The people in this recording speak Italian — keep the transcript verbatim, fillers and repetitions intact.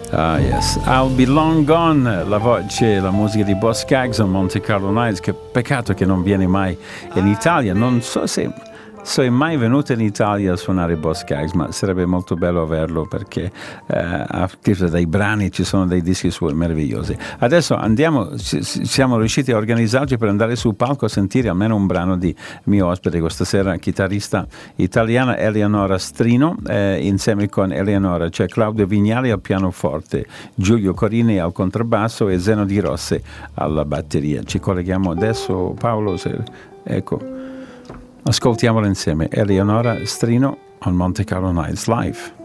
Ah yes, I'll Be Long Gone, la voce, la musica di Boz Scaggs on Monte Carlo Nights. Che peccato che non viene mai in Italia. Non so se sei mai venuto in Italia a suonare Boz Scaggs, ma sarebbe molto bello averlo, perché eh, ha scritto dei brani, ci sono dei dischi suoi meravigliosi. Adesso andiamo, ci, siamo riusciti a organizzarci per andare sul palco a sentire almeno un brano di mio ospite questa sera, chitarrista italiana Eleonora Strino. Eh, insieme con Eleonora c'è Claudio Vignali al pianoforte, Giulio Corini al contrabbasso e Zeno Di Rossi alla batteria. Ci colleghiamo adesso, Paolo, se, ecco. Ascoltiamolo insieme, Eleonora Strino on Monte Carlo Nights Live.